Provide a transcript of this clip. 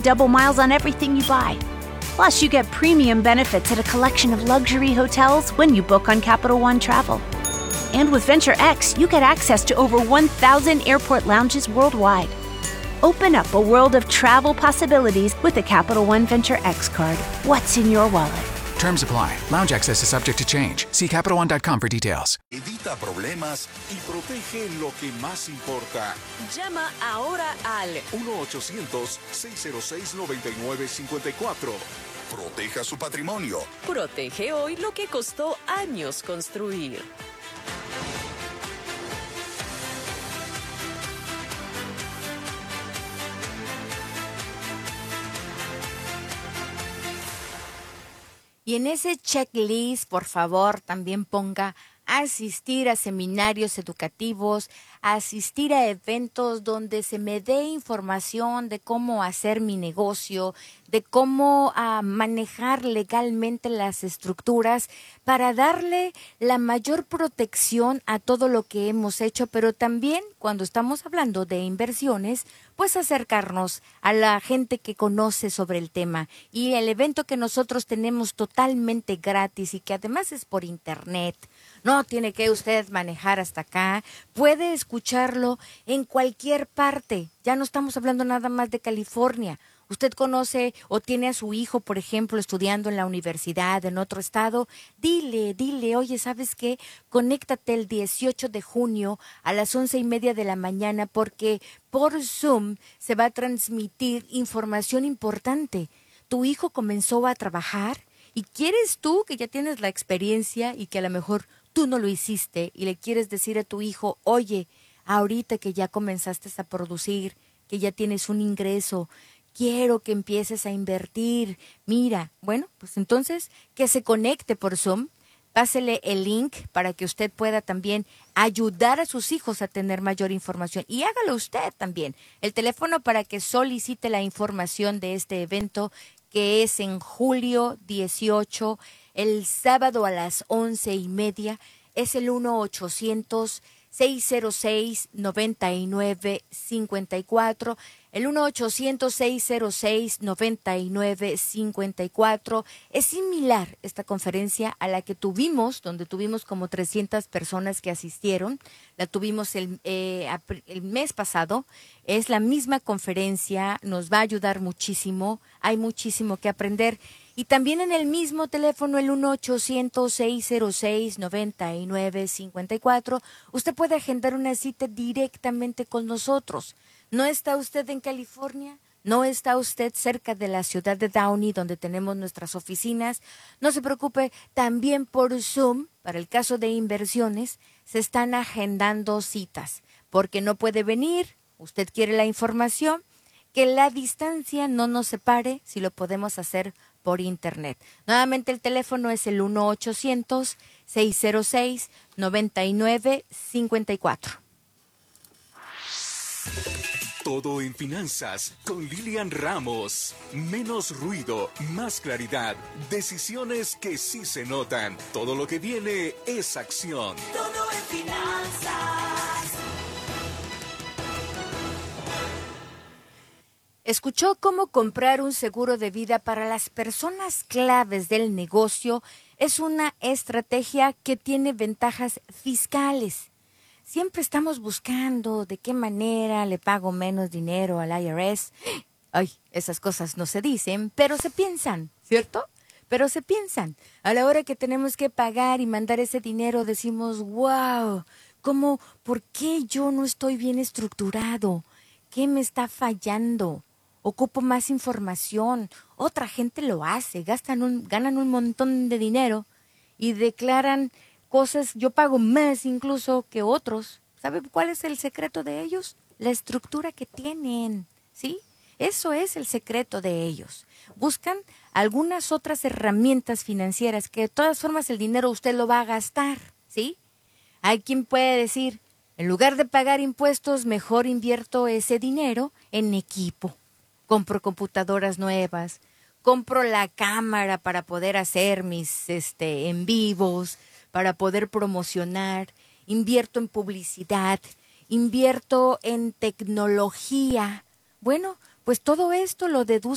double miles on everything you buy. Plus, you get premium benefits at a collection of luxury hotels when you book on Capital One Travel. And with Venture X, you get access to over 1,000 airport lounges worldwide. Open up a world of travel possibilities with a Capital One Venture X card. What's in your wallet? Terms apply. Lounge access is subject to change. See CapitalOne.com for details. Evita problemas y protege lo que más importa. Llama ahora al 1-800-606-9954. Proteja su patrimonio. Protege hoy lo que costó años construir. Y en ese checklist, por favor, también ponga asistir a seminarios educativos, asistir a eventos donde se me dé información de cómo hacer mi negocio, de cómo manejar legalmente las estructuras para darle la mayor protección a todo lo que hemos hecho, pero también cuando estamos hablando de inversiones, pues acercarnos a la gente que conoce sobre el tema. Y el evento que nosotros tenemos totalmente gratis y que además es por internet, no tiene que usted manejar hasta acá, puede escucharlo en cualquier parte. Ya no estamos hablando nada más de California. Usted conoce o tiene a su hijo, por ejemplo, estudiando en la universidad en otro estado, dile, oye, ¿sabes qué? Conéctate el 18 de junio a las 11:30 de la mañana porque por Zoom se va a transmitir información importante. Tu hijo comenzó a trabajar y quieres tú, que ya tienes la experiencia y que a lo mejor tú no lo hiciste y le quieres decir a tu hijo, oye, ahorita que ya comenzaste a producir, que ya tienes un ingreso, quiero que empieces a invertir. Mira, bueno, pues entonces que se conecte por Zoom, pásele el link para que usted pueda también ayudar a sus hijos a tener mayor información. Y hágalo usted también. El teléfono para que solicite la información de este evento que es en julio 18, el sábado a las 11:30, es el 1-800-606-9954, el 1-800-606-9954. Es similar esta conferencia a la que tuvimos, donde tuvimos como 300 personas que asistieron. La tuvimos el mes pasado. Es la misma conferencia, nos va a ayudar muchísimo. Hay muchísimo que aprender. Y también en el mismo teléfono, el 1-800-606-9954, usted puede agendar una cita directamente con nosotros. ¿No está usted en California? ¿No está usted cerca de la ciudad de Downey, donde tenemos nuestras oficinas? No se preocupe, también por Zoom, para el caso de inversiones, se están agendando citas, porque no puede venir, usted quiere la información, que la distancia no nos separe si lo podemos hacer por internet. Nuevamente el teléfono es el 1-800-606-9954. Todo en finanzas con Lilian Ramos. Menos ruido, más claridad. Decisiones que sí se notan. Todo lo que viene es acción. Todo en finanzas. ¿Escuchó cómo comprar un seguro de vida para las personas claves del negocio? Es una estrategia que tiene ventajas fiscales. Siempre estamos buscando de qué manera le pago menos dinero al IRS. Ay, esas cosas no se dicen, pero se piensan, ¿cierto? Pero se piensan. A la hora que tenemos que pagar y mandar ese dinero decimos, wow, ¿por qué yo no estoy bien estructurado? ¿Qué me está fallando? Ocupo más información. Otra gente lo hace, ganan un montón de dinero y declaran cosas, yo pago más incluso que otros. ¿Sabe cuál es el secreto de ellos? La estructura que tienen, ¿sí? Eso es el secreto de ellos. Buscan algunas otras herramientas financieras que de todas formas el dinero usted lo va a gastar, ¿sí? Hay quien puede decir, en lugar de pagar impuestos, mejor invierto ese dinero en equipo. Compro computadoras nuevas, compro la cámara para poder hacer mis en vivos, para poder promocionar, invierto en publicidad, invierto en tecnología. Bueno, pues todo esto lo deduzco